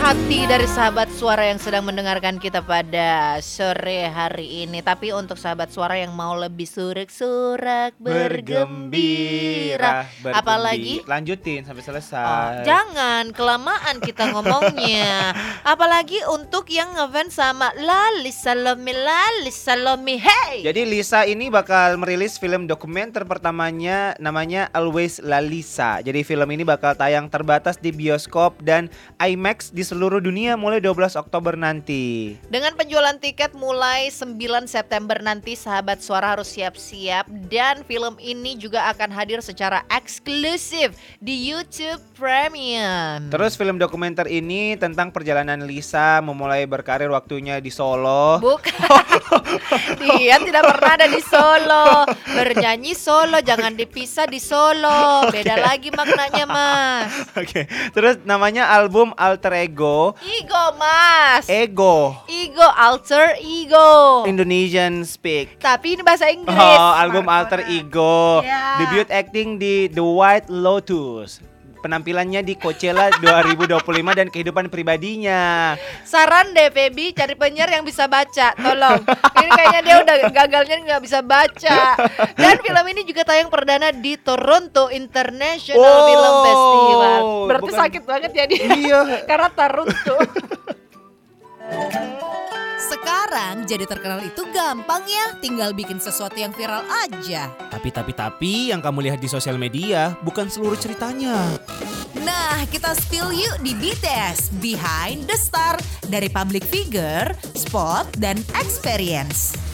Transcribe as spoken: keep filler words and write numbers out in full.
hati dari sahabat suara yang sedang mendengarkan kita pada sore hari ini. Tapi untuk sahabat suara yang mau lebih sorak-sorak bergembira, bergembira, apalagi lanjutin sampai selesai. Oh, jangan kelamaan kita ngomongnya. Apalagi untuk yang ngefans sama Lali Salomi, Lali Salomi, hey. Jadi Lisa ini bakal merilis film dokumenter pertamanya, namanya Always Lalisa. Jadi film ini bakal tayang terbatas di bioskop dan IMAX di seluruh dunia mulai dua belas Oktober nanti. Dengan penjualan tiket mulai sembilan September nanti, sahabat suara harus siap-siap. Dan film ini juga akan hadir secara eksklusif di YouTube Premium. Terus film dokumenter ini tentang perjalanan Lisa memulai berkarir waktunya di Solo. Bukan, dia tidak pernah ada di Solo. Bernyanyi Solo, jangan dipisah di Solo. Beda okay. lagi maknanya, Mas. Oke, okay. Terus namanya album Alter Ego. Ego, Mas. Ego. Ego, alter ego. Indonesian speak. Tapi ini bahasa Inggris. Oh, album Alter Ego. Yeah. Debut acting di The White Lotus. Penampilannya di Coachella dua ribu dua puluh lima dan kehidupan pribadinya. Saran deh Feby, cari penyiar yang bisa baca, tolong. Ini kayaknya dia udah gagalnya nggak bisa baca. Dan film ini juga tayang perdana di Toronto International oh, Film Festival. Berarti bukan, sakit banget ya dia. Iya. Karena Toronto. Sekarang jadi terkenal itu gampang ya, tinggal bikin sesuatu yang viral aja. Tapi tapi tapi yang kamu lihat di sosial media bukan seluruh ceritanya. Nah, kita spill yuk di B T S Behind the Star, dari public figure, spot, dan experience.